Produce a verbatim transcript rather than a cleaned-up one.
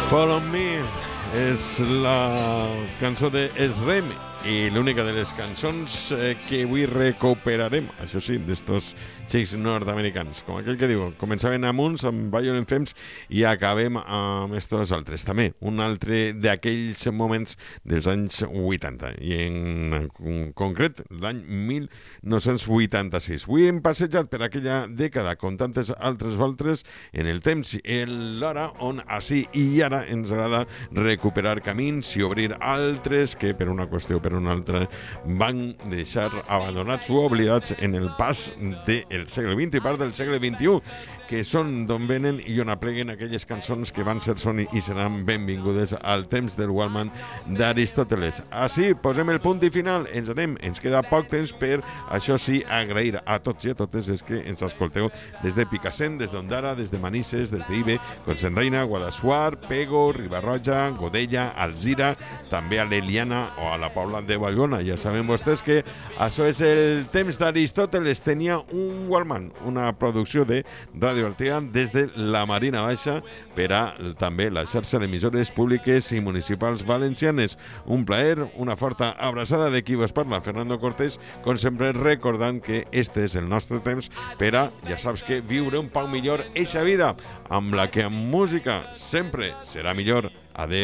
Follow Me és la cançó de Esrem i l'única de les cançons eh, que avui recuperarem, això sí, d'estos xics nord-americans. Com aquell que diu, començaven amb uns, amb Violent Femmes, i acabem amb estos altres. També, un altre d'aquells moments dels anys vuitanta, i en, en concret l'any mil nou-cents vuitanta-sis. Avui hem passejat per aquella dècada, com tantes altres voltes, en el temps i l'hora on així i ara ens agrada recuperar camins i obrir altres que per una qüestió o per una altra van deixar abandonats o oblidats en el pas del segle vint i part del segle vint-i-u, que són d'on venen i on apleguen aquelles cançons que van ser, són i seran benvingudes al temps del Wallman d'Aristòteles. Així posem el punt i final, ens anem, ens queda poc temps per, això sí, agrair a tots i a totes els que ens escolteu des de Picassent, des d'Ondara, des de Manises, des d'Ibe, Concentraina, Guadassuar, Pego, Ribarroja, Godella, Alzira, també a l'Eliana o a la Pobla de Vallbona. Ja saben vostès que això és el temps d'Aristòteles. Tenia un Wallman, una producció de Ràdio Altea des de la Marina Baixa per a també la xarxa d'emissores públiques i municipals valencianes. Un plaer, una forta abraçada de qui vos parla, Fernando Cortés, com sempre recordant que este és el nostre temps per a, ja saps que, viure un poc millor eixa vida, amb la que amb música sempre serà millor. Adeu.